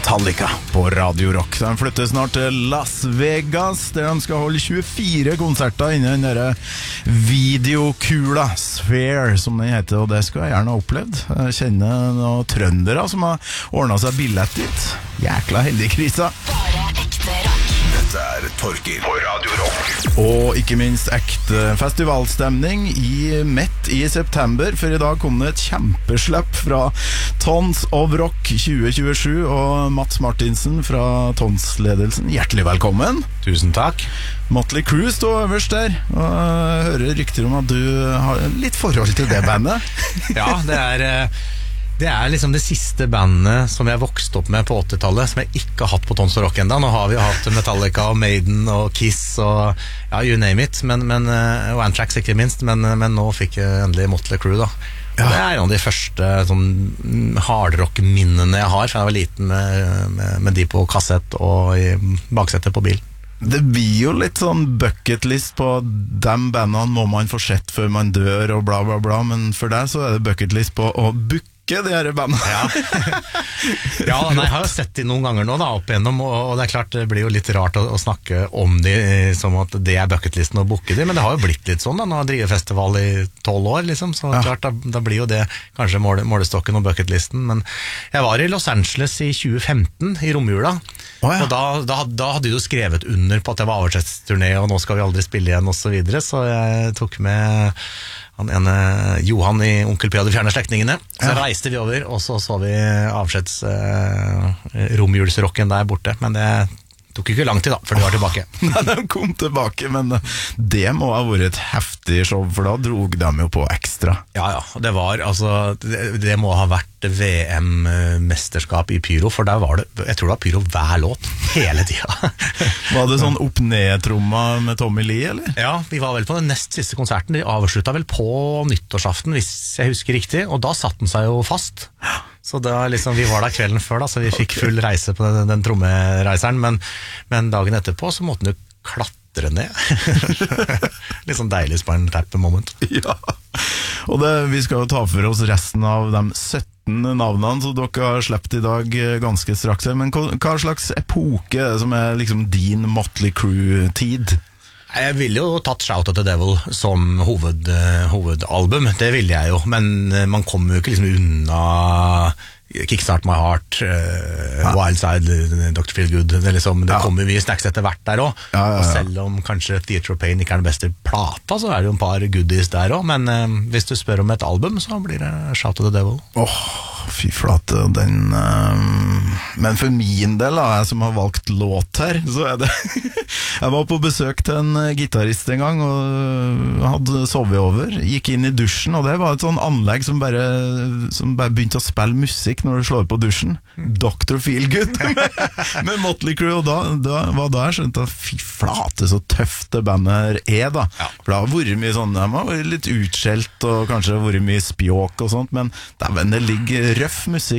Metallica på Radio Rock. De flytter snart til Las Vegas, der de skal holde 24 konserter innen den der videokula Sphere, som den heter, og det skulle jeg gjerne ha opplevd. Jeg kjenner noen trøndere som har ordnet seg billett dit. Jækla heldig krisa. Bare ekte rock. Dette Torgil på Radio Rock. Og ikke minst ekte festivalstemning midt i september, for i dag kom det et kjempeslepp fra Tons of Rock 2027, og Mats Martinsen fra Tons-ledelsen, hjertelig velkommen. Tusen takk. Motley Crue står øverst der, og jeg hører rykter om at du har litt forhold til det bandet. Ja, det er liksom det siste bandet som jeg vokste opp med på 80-tallet, som jeg ikke har hatt på Tons of Rock enda. Nå har vi hatt Metallica og Maiden og Kiss og ja, you name it, og Anthrax ikke minst, men nå fikk jeg endelig Motley Crue da. Ja. Det er en av de første sånn hardrock-minnene jeg har, for jeg var liten med de på kassett og i baksettet på bil. Det blir jo litt sånn bucketlist på de bandene må man få sett før man dør og bla bla bla, men for deg så er det bucketlist på å booke de her bandene. Ja. Ja, nei, jeg har jo sett de noen ganger nå da, opp igjennom, og det er klart det blir jo litt rart å snakke om de som at det er bucketlisten å booke de, men det har jo blitt litt sånn da, nå har jeg drivet festival i 12 år liksom, så klart da blir jo det kanskje målestokken og bucketlisten, men jeg var i Los Angeles i 2015 i romjula, og da hadde de jo skrevet under på at det var avskjedsturné, og nå skal vi aldri spille igjen og så videre, så jeg tok med han ene Johan i Onkel P og de fjerne slektningene. Så reiste vi over, og så vi avskjeds romjulsrocken der borte. Men det tok ikke lang tid da, før de var tilbake. Nei, de kom tilbake, men det må ha vært et heftig show, for da drog de jo på ekstra. Ja, det var, altså, det må ha vært VM-mesterskap i pyro, for der var det, jeg tror det var pyro hver låt, hele tida. Var det sånn opp-ned-tromma med Tommy Lee, eller? Ja, vi var vel på den nest siste konserten, de avslutta vel på nyttårsaften, hvis jeg husker riktig, og da satt den seg jo fast. Så da liksom, vi var der kvelden før da, så vi fikk full reise på den trommereiseren, men dagen etterpå så måtte den jo klatre ned. Litt sånn deilig spine tap moment. Ja, og vi skal jo ta for oss resten av de 17 navnene, så dere har slept i dag ganske straks. Men hva slags epoke er det som er liksom din Motley Crue-tid? Jeg ville jo tatt Shout at the Devil som hovedalbum, det ville jeg jo, men man kommer jo ikke liksom unna Kickstart My Heart, Wildside, Dr. Feelgood, det kommer mye snacks etter hvert der også, og selv om kanskje Theatre of Pain ikke er den beste plata, så er det jo en par goodies der også, men hvis du spør om et album, så blir det Shout at the Devil. Fy flate, den men for min del, jeg som har valgt låt her, så er det jeg var på besøk til en gitarist en gang og hadde sovet over, gikk inn i dusjen, og det var et sånn anlegg som bare begynte å spille musikk når du slår på dusjen. Dr. Feelgood med Motley Crue, og da jeg skjønte at fy flate så tøft det bandet er da, for det har vært mye sånn, de har vært litt utskjelt og kanskje vært mye spjåk og sånt, men det ligger røff musikk